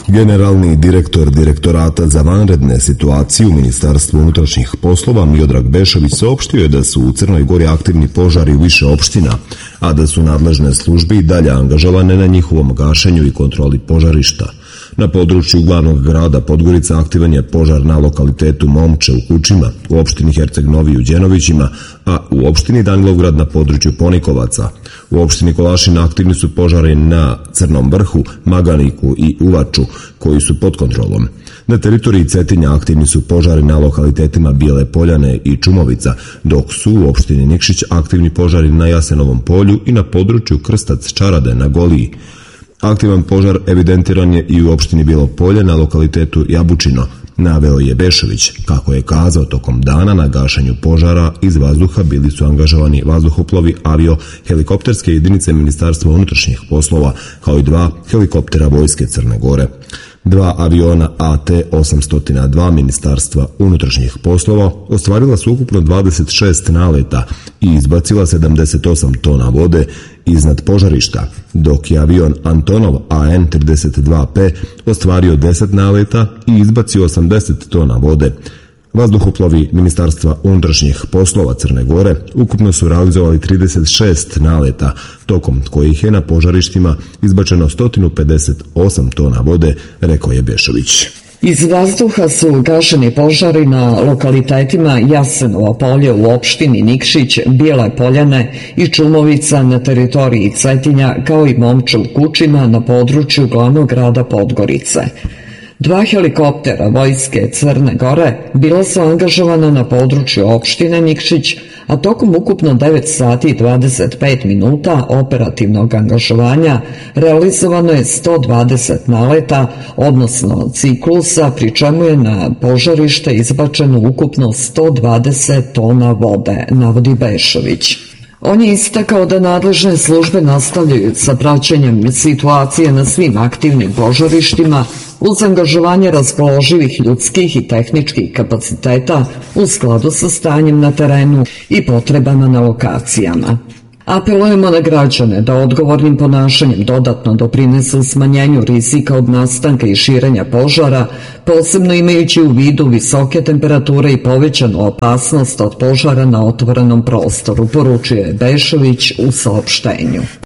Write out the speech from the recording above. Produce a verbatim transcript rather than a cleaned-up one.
Generalni direktor Direktorata za vanredne situacije u Ministarstvu unutrašnjih poslova Miodrag Bešović saopštio je da su u Crnoj Gori aktivni požari u više opština, a da su nadležne službe i dalje angažovane na njihovom gašenju i kontroli požarišta. Na području glavnog grada Podgorica aktivan je požar na lokalitetu Momče u Kučima, u opštini Herceg Novi u Đenovićima, a u opštini Danilovgrad na području Ponikovaca. U opštini Kolašin aktivni su požari na Crnom Vrhu, Maganiku i Uvaču, koji su pod kontrolom. Na teritoriji Cetinja aktivni su požari na lokalitetima Bijele Poljane i Čumovica, dok su u opštini Nikšić aktivni požari na Jasenovom polju i na području Krstac Čarade na Goliji. Aktivan požar evidentiran je i u opštini Bijelo Polje na lokalitetu Jabučino, naveo je Bešović. Kako je kazao, tokom dana na gašenju požara iz vazduha bili su angažovani vazduhoplovi, avio, helikopterske jedinice Ministarstva unutrašnjih poslova, kao i dva helikoptera Vojske Crne Gore. Dva aviona A T osamsto dva Ministarstva unutrašnjih poslova ostvarila su ukupno dvadeset šest naleta i izbacila sedamdeset osam tona vode iznad požarišta, dok je avion Antonov A N trideset dva P ostvario deset naleta i izbacio osamdeset tona vode. Vazduhoplovi Ministarstva unutrašnjih poslova Crne Gore ukupno su realizovali trideset šest naleta, tokom kojih je na požarištima izbačeno sto pedeset osam tona vode, rekao je Bešović. Iz vazduha su gašeni požari na lokalitetima Jasenovo polje u opštini Nikšić, Bijele Poljane i Čumovica na teritoriji Cetinja, kao i Momče u Kučima na području glavnog grada Podgorice. Dva helikoptera Vojske Crne Gore bila su angažovana na području opštine Nikšić, a tokom ukupno devet sati i dvadeset pet minuta operativnog angažovanja realizovano je sto dvadeset naleta, odnosno ciklusa, pri čemu je na požarište izbačeno ukupno sto dvadeset tona vode, navodi Bešović. On je istakao da nadležne službe nastavljaju sa praćenjem situacije na svim aktivnim požarištima uz angažovanje raspoloživih ljudskih i tehničkih kapaciteta u skladu sa stanjem na terenu i potrebama na lokacijama. Apelujemo na građane da odgovornim ponašanjem dodatno doprinesu smanjenju rizika od nastanka i širenja požara, posebno imajući u vidu visoke temperature i povećanu opasnost od požara na otvorenom prostoru, poručio je Bešović u saopštenju.